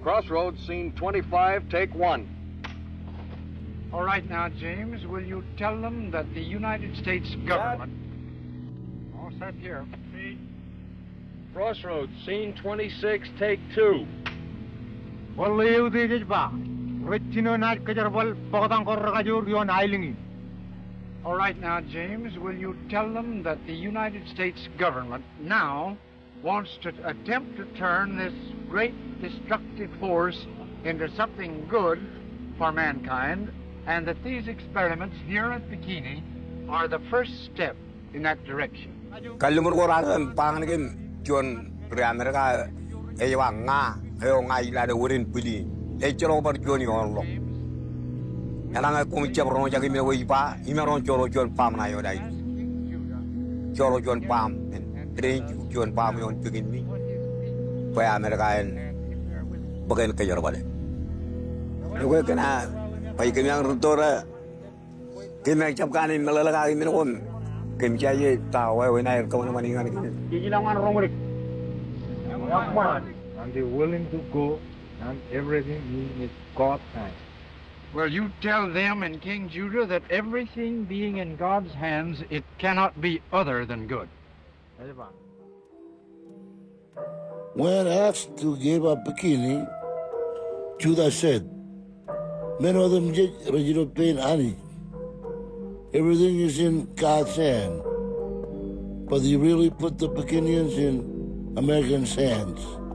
Crossroads, scene 25, take one. All right now, James, will you tell them that the United States government... All set here. Crossroads, scene 26, take two. All right now, James, will you tell them that the United States government now wants to attempt to turn this great destructive force into something good for mankind, and that these experiments here at Bikini are the first step in that direction. Kalumur ko ran panganim John America ewa nga ayo nga ila de wurin pili e choro bar John yon lo yana nga ko mi chebro jagi me wi pa imeron choro John pam na yo dai choro John pam range John pam yon pigin mi pa America en bagen ka yor bale ko kana pai ke yang rutora ke me chap kan ni mala ga mi ko ke mi chaye ta wa nai ko na mani ngan ki Jilangan romrik. And they're willing to go, and everything is God's hand. Well, you tell them in King Judah that everything being in God's hands, it cannot be other than good. When asked to give up Bikini, Judah said, "Men of them European ani. Everything is in God's hand. But you really put the Bikinians in Americans' hands."